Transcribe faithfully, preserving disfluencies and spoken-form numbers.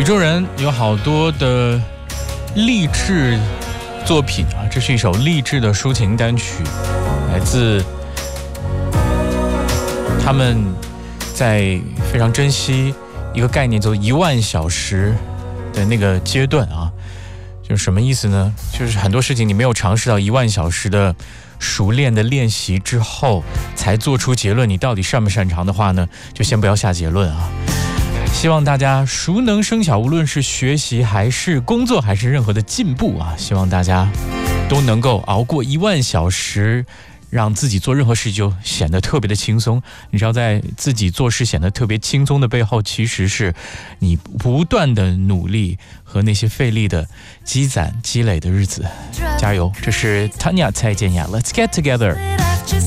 宇宙人有好多的励志作品啊，这是一首励志的抒情单曲，来自他们在非常珍惜一个概念，叫一万小时的那个阶段啊。就是什么意思呢？就是很多事情你没有尝试到一万小时的熟练的练习之后，才做出结论，你到底擅不擅长的话呢，就先不要下结论啊。希望大家熟能生巧，无论是学习还是工作还是任何的进步啊，希望大家都能够熬过一万小时，让自己做任何事就显得特别的轻松。你知道，在自己做事显得特别轻松的背后，其实是你不断的努力和那些费力的积攒积累的日子。加油！这是 Tanya 蔡健雅 Let's get together。